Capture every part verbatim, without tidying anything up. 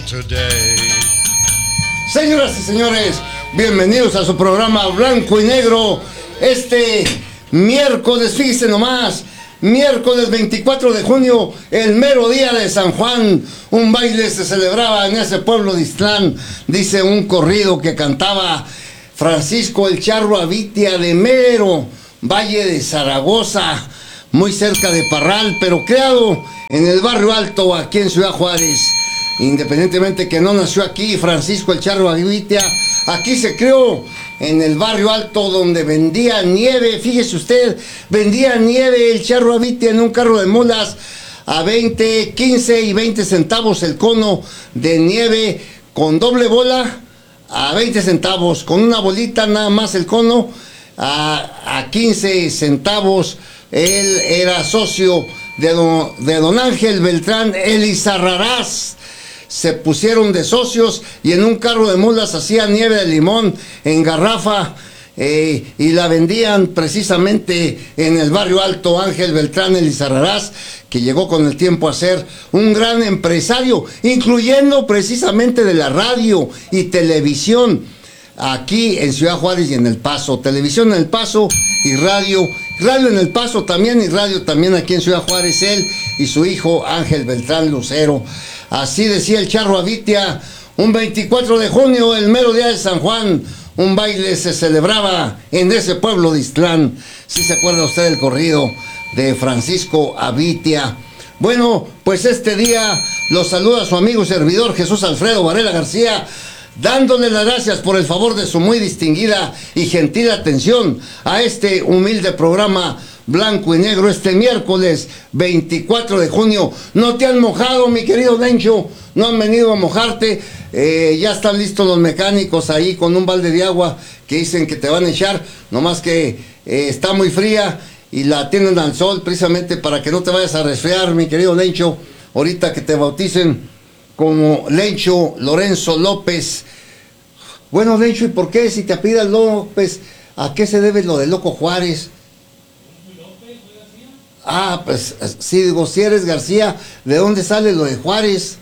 today. Señoras y señores, bienvenidos a su programa Blanco y Negro. Este miércoles, fíjense nomás, miércoles veinticuatro de junio, el mero día de San Juan. Un baile se celebraba en ese pueblo de Ixtlán. Dice un corrido que cantaba Francisco el Charro Avitia, de mero Valle de Zaragoza, muy cerca de Parral, pero creado en el barrio Alto, aquí en Ciudad Juárez. Independientemente que no nació aquí, Francisco el Charro Avitia, aquí se creó en el barrio Alto, donde vendía nieve. Fíjese usted, vendía nieve el Charro Avitia en un carro de mulas a veinte, quince y veinte centavos el cono de nieve, con doble bola a veinte centavos, con una bolita nada más el cono a, a quince centavos. Él era socio de don, de don Ángel Beltrán Elizarrarás. Se pusieron de socios y en un carro de mulas hacían nieve de limón en garrafa eh, y la vendían precisamente en el barrio Alto. Ángel Beltrán Elizarrarás, que llegó con el tiempo a ser un gran empresario, incluyendo precisamente de la radio y televisión aquí en Ciudad Juárez y en El Paso. Televisión en El Paso y radio, radio en El Paso también y radio también aquí en Ciudad Juárez, él y su hijo Ángel Beltrán Lucero. Así decía el Charro Avitia, un veinticuatro de junio, el mero día de San Juan, un baile se celebraba en ese pueblo de Ixtlán. ¿Sí se acuerda usted del corrido de Francisco Avitia? Bueno, pues este día los saluda su amigo y servidor Jesús Alfredo Varela García, dándole las gracias por el favor de su muy distinguida y gentil atención a este humilde programa Blanco y Negro este miércoles veinticuatro de junio. No te han mojado, mi querido Lencho, no han venido a mojarte. Eh, ya están listos los mecánicos ahí con un balde de agua que dicen que te van a echar, nomás que eh, está muy fría y la tienen al sol precisamente para que no te vayas a resfriar, mi querido Lencho, ahorita que te bauticen como Lencho Lorenzo López. Bueno, Lencho, ¿y por qué si te apellidas López, a qué se debe lo de Loco Juárez? Ah, pues sí, digo, si eres García, ¿de dónde sale lo de Juárez?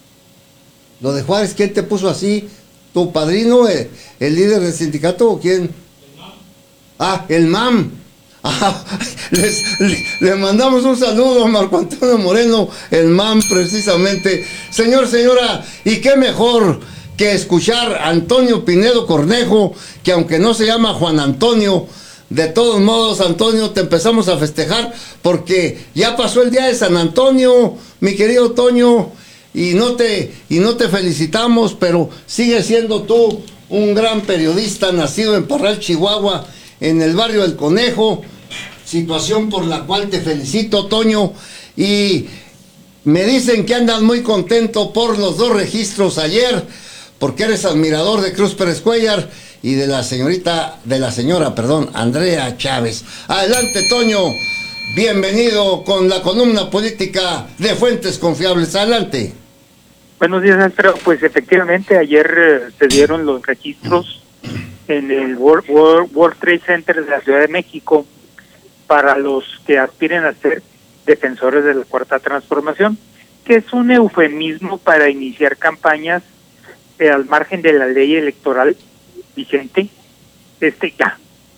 Lo de Juárez, ¿quién te puso así? ¿Tu padrino, el, el líder del sindicato o quién? El MAM. Ah, el MAM. Ah, les, le, le mandamos un saludo a Marco Antonio Moreno, el MAM precisamente. Señor, señora, y qué mejor que escuchar a Antonio Pinedo Cornejo, que aunque no se llama Juan Antonio, de todos modos, Antonio, te empezamos a festejar porque ya pasó el día de San Antonio, mi querido Toño, y no te, y no te felicitamos, pero sigues siendo tú un gran periodista, nacido en Parral, Chihuahua, en el barrio del Conejo, situación por la cual te felicito, Toño, y me dicen que andas muy contento por los dos registros ayer, porque eres admirador de Cruz Pérez Cuellar y de la señorita, de la señora, perdón, Andrea Chávez. Adelante, Toño, bienvenido con la columna política de Fuentes Confiables. Adelante. Buenos días, Alfredo. Pues efectivamente ayer eh, se dieron los registros en el World, World, World Trade Center de la Ciudad de México para los que aspiren a ser defensores de la Cuarta Transformación, que es un eufemismo para iniciar campañas eh, al margen de la ley electoral vigente. Este ya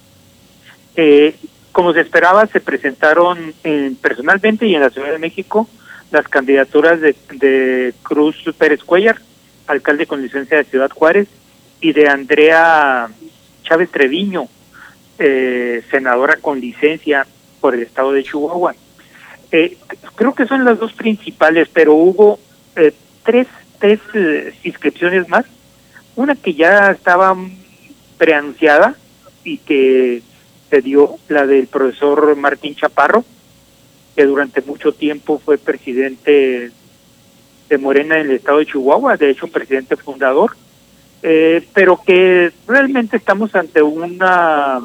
eh, como se esperaba, se presentaron eh, personalmente y en la Ciudad de México las candidaturas de, de Cruz Pérez Cuellar, alcalde con licencia de Ciudad Juárez, y de Andrea Chávez Treviño, eh, senadora con licencia por el estado de Chihuahua. Eh, creo que son las dos principales, pero hubo eh, tres, tres eh, inscripciones más. Una que ya estaba preanunciada y que se dio, la del profesor Martín Chaparro, que durante mucho tiempo fue presidente de Morena en el estado de Chihuahua, de hecho presidente fundador, eh, pero que realmente estamos ante una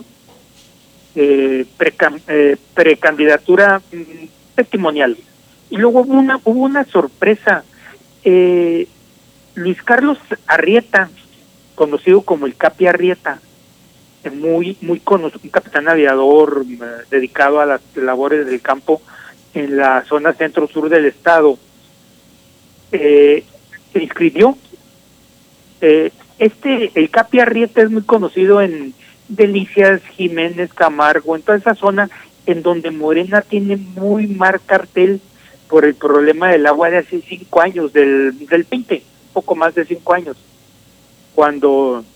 eh, precan, eh, precandidatura mm, testimonial. Y luego hubo una, hubo una sorpresa. Eh, Luis Carlos Arrieta, conocido como el Capi Arrieta, muy muy conocido, un capitán aviador eh, dedicado a las labores del campo en la zona centro-sur del estado, eh, se inscribió. Eh, este, el Capi Arrieta es muy conocido en Delicias, Jiménez, Camargo, en toda esa zona en donde Morena tiene muy mal cartel por el problema del agua de hace cinco años, del, del veinte, poco más de cinco años, cuando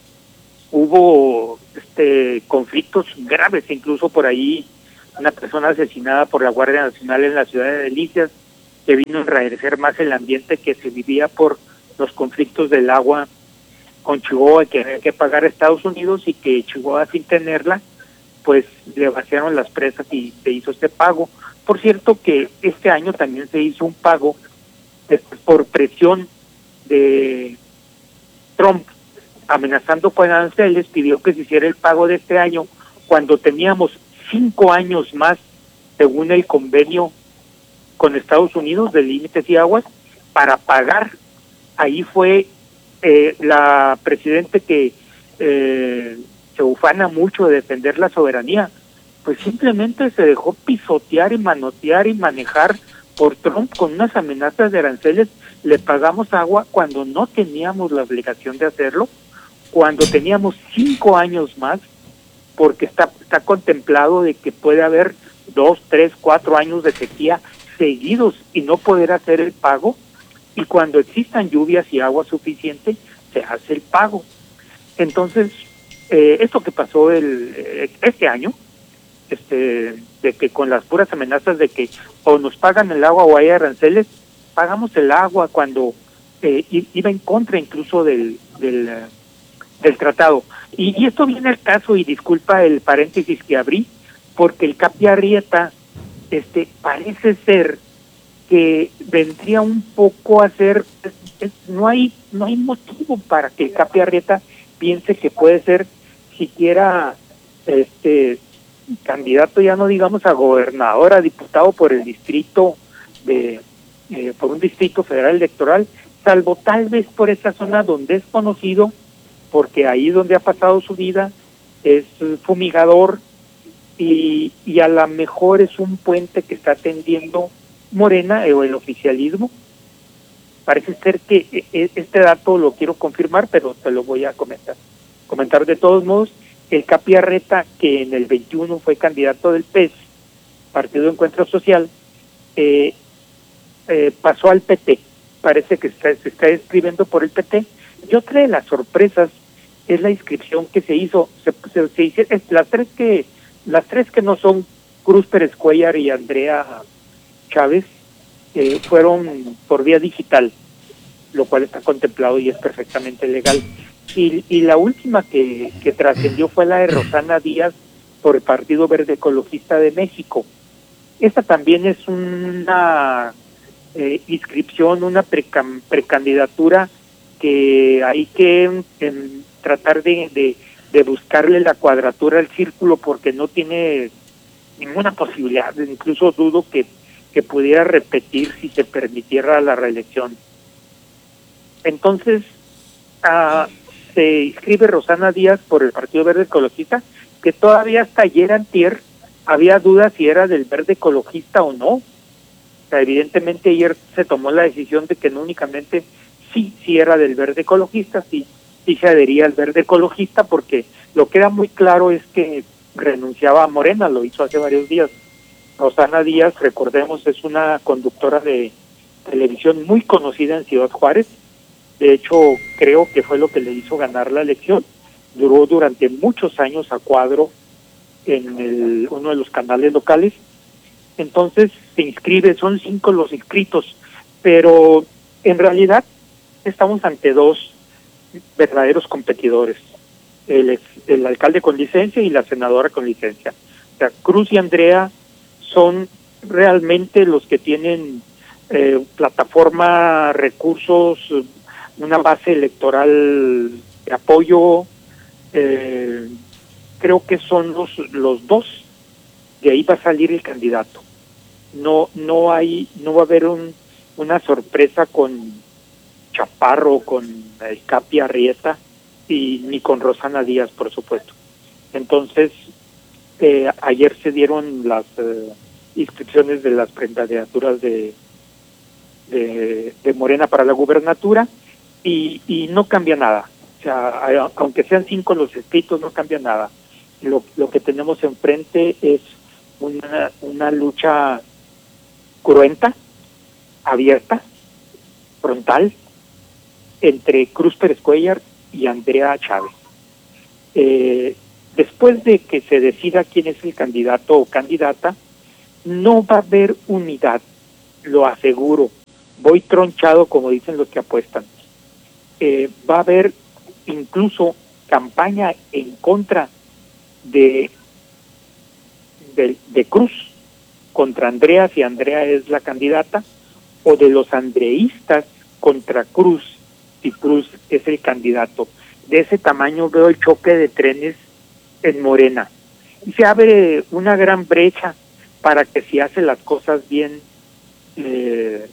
hubo este conflictos graves, incluso por ahí una persona asesinada por la Guardia Nacional en la ciudad de Delicias, que vino a enrarecer más el ambiente que se vivía por los conflictos del agua con Chihuahua, que había que pagar a Estados Unidos, y que Chihuahua, sin tenerla, pues le vaciaron las presas y se hizo este pago. Por cierto que este año también se hizo un pago de, por presión de Trump, amenazando con aranceles, pidió que se hiciera el pago de este año cuando teníamos cinco años más, según el convenio con Estados Unidos de límites y aguas, para pagar. Ahí fue eh, la presidente que eh, se ufana mucho de defender la soberanía, pues simplemente se dejó pisotear y manotear y manejar por Trump con unas amenazas de aranceles. Le pagamos agua cuando no teníamos la obligación de hacerlo, cuando teníamos cinco años más, porque está, está contemplado de que puede haber dos, tres, cuatro años de sequía seguidos y no poder hacer el pago, y cuando existan lluvias y agua suficiente, se hace el pago. Entonces, eh, esto que pasó el este año, este de que con las puras amenazas de que o nos pagan el agua o hay aranceles, pagamos el agua cuando eh, iba en contra incluso del del, del tratado. Y, y esto viene al caso, y disculpa el paréntesis que abrí, porque el Capi Arrieta este, parece ser que vendría un poco a ser, es, es, no hay no hay motivo para que el Capi Arrieta piense que puede ser siquiera este candidato, ya no digamos a gobernador, a diputado por el distrito de eh, por un distrito federal electoral, salvo tal vez por esa zona donde es conocido, porque ahí donde ha pasado su vida es fumigador, y, y a lo mejor es un puente que está tendiendo Morena o el oficialismo. Parece ser que este dato lo quiero confirmar, pero te lo voy a comentar. Comentar de todos modos, el Capi Arrieta, que en el veintiuno fue candidato del P E S, Partido de Encuentro Social, eh, eh, pasó al P T. Parece que está, se está inscribiendo por el P T. Y otra de las sorpresas es la inscripción que se hizo. Se, se, se hicieron, las tres que las tres que no son Cruz Pérez Cuellar y Andrea Chávez, eh, fueron por vía digital, lo cual está contemplado y es perfectamente legal. Y, y la última que, que trascendió fue la de Rosana Díaz por el Partido Verde Ecologista de México. Esta también es una eh, inscripción, una precam, precandidatura que hay que en, tratar de, de, de buscarle la cuadratura al círculo, porque no tiene ninguna posibilidad. Incluso dudo que, que pudiera repetir si se permitiera la reelección. Entonces, uh, se inscribe Rosana Díaz por el Partido Verde Ecologista, que todavía hasta ayer antier había dudas si era del Verde Ecologista o no. O sea, evidentemente ayer se tomó la decisión de que no únicamente sí, sí era del Verde Ecologista, sí, sí se adhería al Verde Ecologista, porque lo que era muy claro es que renunciaba a Morena, lo hizo hace varios días. Rosana Díaz, recordemos, es una conductora de televisión muy conocida en Ciudad Juárez. De hecho, creo que fue lo que le hizo ganar la elección. Duró durante muchos años a cuadro en el, uno de los canales locales. Entonces se inscribe, son cinco los inscritos, pero en realidad estamos ante dos verdaderos competidores, el, el alcalde con licencia y la senadora con licencia. O sea, Cruz y Andrea son realmente los que tienen eh, plataforma, recursos, una base electoral de apoyo. Eh, creo que son los los dos, de ahí va a salir el candidato. No no hay no va a haber un, una sorpresa con Chaparro, con el Capi Arrieta, y ni con Rosana Díaz, por supuesto. Entonces, eh, ayer se dieron las eh, inscripciones de las candidaturas de, de de Morena para la gubernatura, y, y no cambia nada. O sea, aunque sean cinco los escritos, no cambia nada. Lo, lo que tenemos enfrente es una, una lucha cruenta, abierta, frontal, entre Cruz Pérez Cuéllar y Andrea Chávez. Eh, después de que se decida quién es el candidato o candidata, no va a haber unidad, lo aseguro. Voy tronchado, como dicen los que apuestan. Eh, va a haber incluso campaña en contra de, de, de Cruz, contra Andrea, si Andrea es la candidata, o de los andreístas contra Cruz, si Cruz es el candidato. De ese tamaño veo el choque de trenes en Morena. Y se abre una gran brecha para que si hace las cosas bien, eh,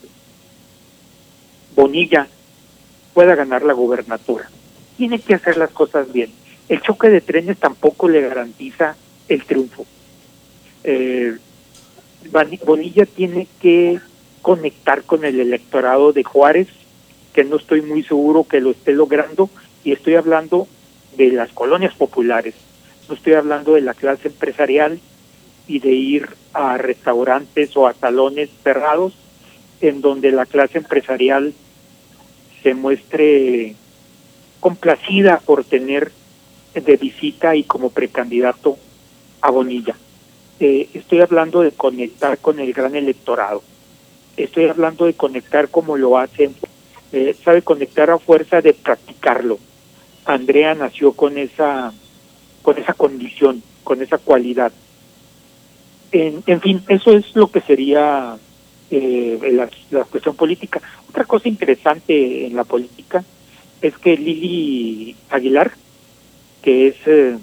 Bonilla pueda ganar la gubernatura. Tiene que hacer las cosas bien. El choque de trenes tampoco le garantiza el triunfo. Eh, Bonilla tiene que conectar con el electorado de Juárez, que no estoy muy seguro que lo esté logrando, y estoy hablando de las colonias populares, no estoy hablando de la clase empresarial y de ir a restaurantes o a salones cerrados en donde la clase empresarial se muestre complacida por tener de visita y como precandidato a Bonilla. Eh, estoy hablando de conectar con el gran electorado. Estoy hablando de conectar como lo hacen, eh, sabe conectar a fuerza de practicarlo. Andrea nació con esa, con esa condición, con esa cualidad. En, en fin, eso es lo que sería eh, la, la cuestión política. Otra cosa interesante en la política es que Lili Aguilar, que es eh,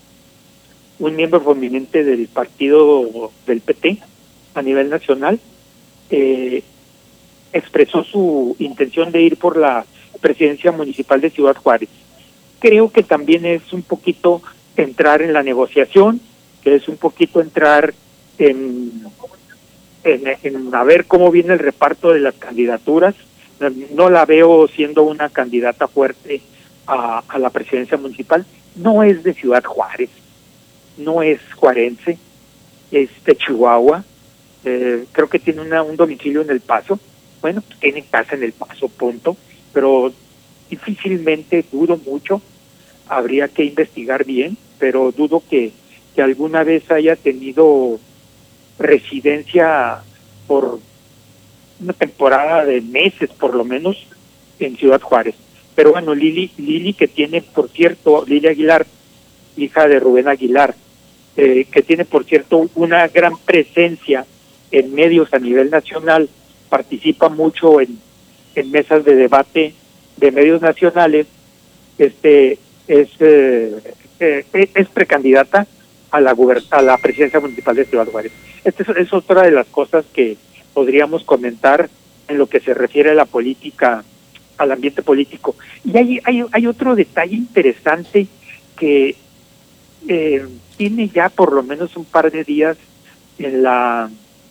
un miembro prominente del partido del P T a nivel nacional, eh, expresó su intención de ir por la presidencia municipal de Ciudad Juárez. Creo que también es un poquito entrar en la negociación, que es un poquito entrar en, en, en a ver cómo viene el reparto de las candidaturas. No la veo siendo una candidata fuerte a, a la presidencia municipal. No es de Ciudad Juárez, no es juarense, es de Chihuahua. Eh, creo que tiene una, un domicilio en El Paso. Bueno, pues tiene casa en El Paso, punto. Pero difícilmente, dudo mucho, habría que investigar bien, pero dudo que, que alguna vez haya tenido residencia por una temporada de meses, por lo menos, en Ciudad Juárez. Pero bueno, Lili, Lili que tiene, por cierto, Lili Aguilar, hija de Rubén Aguilar, eh, que tiene, por cierto, una gran presencia en medios a nivel nacional, participa mucho en, en mesas de debate de medios nacionales, este es eh, eh, es precandidata a la guber- a la presidencia municipal de Ciudad Juárez. Esta es, es otra de las cosas que podríamos comentar en lo que se refiere a la política, al ambiente político. Y hay hay, hay otro detalle interesante que eh, tiene ya por lo menos un par de días en la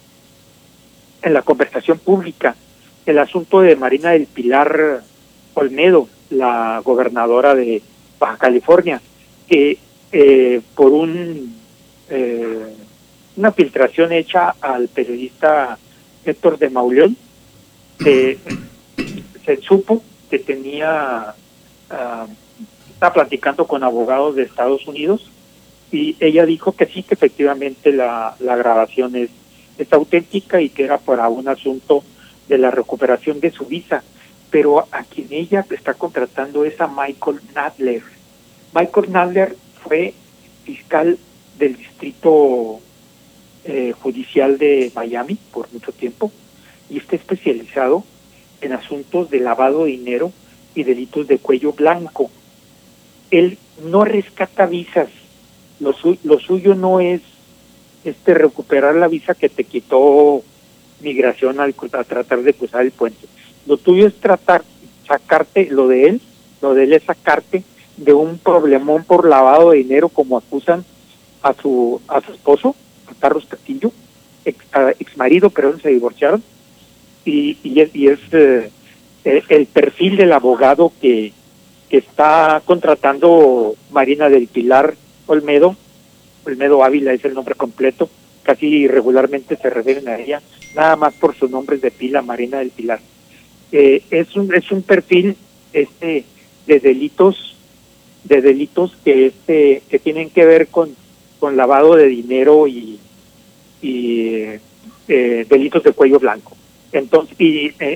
en la conversación pública, el asunto de Marina del Pilar Olmedo, la gobernadora de Baja California, que eh, por un eh, una filtración hecha al periodista Héctor de Mauleón, eh, se supo que tenía, uh, estaba platicando con abogados de Estados Unidos, y ella dijo que sí, que efectivamente la, la grabación es, es auténtica y que era para un asunto de la recuperación de su visa, pero a quien ella está contratando es a Michael Nadler. Michael Nadler fue fiscal del distrito eh, judicial de Miami por mucho tiempo y está especializado en asuntos de lavado de dinero y delitos de cuello blanco. Él no rescata visas, lo, su lo suyo no es este recuperar la visa que te quitó migración al a tratar de cruzar el puente. Lo tuyo es tratar, sacarte, lo de él, lo de él es sacarte de un problemón por lavado de dinero, como acusan a su a su esposo, a Carlos Castillo, ex, a, ex marido, pero se divorciaron, y, y es, y es eh, eh, el perfil del abogado que, que está contratando Marina del Pilar Olmedo. Olmedo Ávila es el nombre completo, casi regularmente se refieren a ella, nada más por sus nombres de pila, Marina del Pilar. Eh, es un es un perfil este de delitos de delitos que este que tienen que ver con con lavado de dinero y y eh, delitos de cuello blanco. Entonces, y